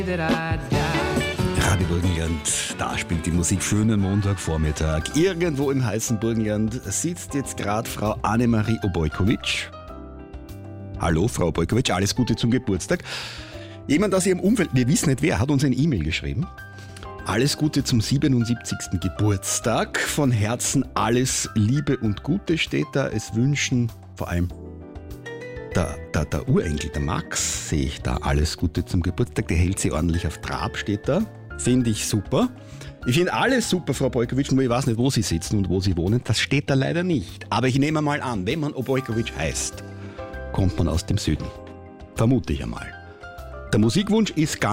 Radio Burgenland, da spielt die Musik schönen Montagvormittag. Irgendwo im heißen Burgenland sitzt jetzt gerade Frau Annemarie Obojkovic. Hallo Frau Obojkovic, alles Gute zum Geburtstag. Jemand aus Ihrem Umfeld, wir wissen nicht wer, hat uns eine E-Mail geschrieben. Alles Gute zum 77. Geburtstag. Von Herzen alles Liebe und Gute steht da. Es wünschen vor allem der Urenkel, der Max, sehe ich da. Alles Gute zum Geburtstag. Der hält sie ordentlich auf Trab, steht da. Finde ich super. Ich finde alles super, Frau Obojkovic, nur ich weiß nicht, wo Sie sitzen und wo Sie wohnen. Das steht da leider nicht. Aber ich nehme mal an, wenn man Obojkovic heißt, kommt man aus dem Süden. Vermute ich einmal. Der Musikwunsch ist ganz